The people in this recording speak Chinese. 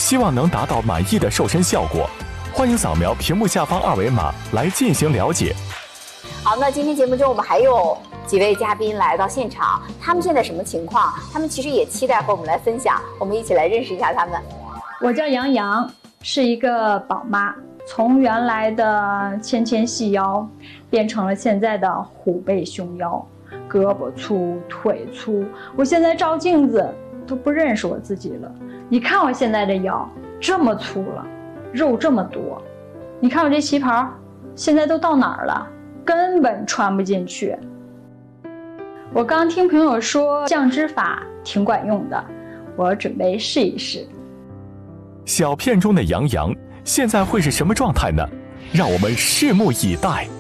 希望能达到满意的瘦身效果。欢迎扫描屏幕下方二维码来进行了解。 好，那今天节目中我们还有几位嘉宾来到现场，他们现在什么情况？他们其实也期待和我们来分享，我们一起来认识一下他们。 我叫杨洋，是一个宝妈，从原来的纤纤细腰变成了现在的虎背熊腰，胳膊粗腿粗，我现在照镜子都不认识我自己了。你看我现在的腰这么粗了，肉这么多，你看我这旗袍现在都到哪儿了，根本穿不进去。我刚听朋友说降脂法挺管用的，我准备试一试。 小片中的杨洋现在会是什么状态呢？让我们拭目以待。